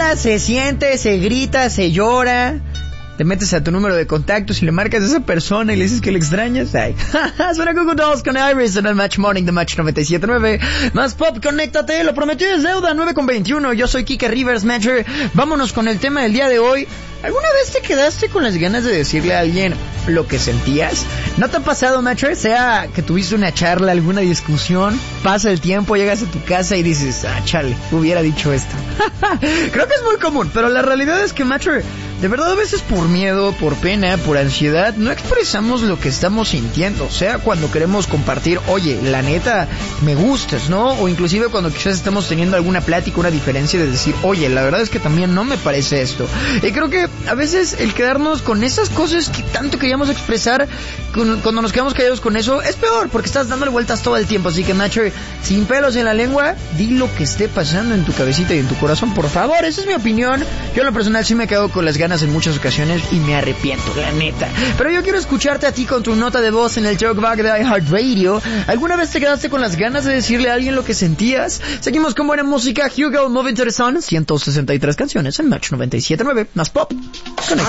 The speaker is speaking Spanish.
pasa, se siente, se grita, se llora. Te metes a tu número de contactos y le marcas a esa persona y le dices que le extrañas. Ay. Suena Google Dolls con Iris en el Match Morning de Match 97.9. Más pop, conéctate, lo prometido es deuda, 9:21. Yo soy Kike Rivers, Matcher. Vámonos con el tema del día de hoy. ¿Alguna vez te quedaste con las ganas de decirle a alguien lo que sentías? ¿No te ha pasado, Matcher? Sea que tuviste una charla, alguna discusión, pasa el tiempo, llegas a tu casa y dices, chale, hubiera dicho esto. Creo que es muy común, pero la realidad es que, Matcher, de verdad a veces por miedo, por pena, por ansiedad, no expresamos lo que estamos sintiendo. O sea, cuando queremos compartir, oye, la neta, me gustas, ¿no? O inclusive cuando quizás estamos teniendo alguna plática, una diferencia de decir, oye, la verdad es que también no me parece esto. Y creo que a veces el quedarnos con esas cosas que tanto queríamos expresar, cuando nos quedamos callados con eso, es peor, porque estás dándole vueltas todo el tiempo. Así que, Nacho, sin pelos en la lengua, di lo que esté pasando en tu cabecita y en tu corazón, por favor. Esa es mi opinión. Yo en lo personal sí me quedo con las ganas en muchas ocasiones y me arrepiento, la neta. Pero yo quiero escucharte a ti con tu nota de voz en el Talkback de iHeartRadio. ¿Alguna vez te quedaste con las ganas de decirle a alguien lo que sentías? Seguimos con buena música. Hugo, Moving to the Sun, 163 canciones en Match 97.9. Más pop.